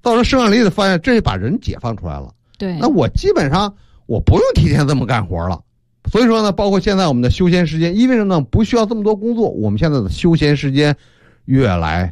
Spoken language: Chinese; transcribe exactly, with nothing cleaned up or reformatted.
造成生产力的发现，这是把人解放出来了。 对， 那我基本上我不用天天这么干活了。所以说呢，包括现在我们的休闲时间，因为什么呢？不需要这么多工作，我们现在的休闲时间越来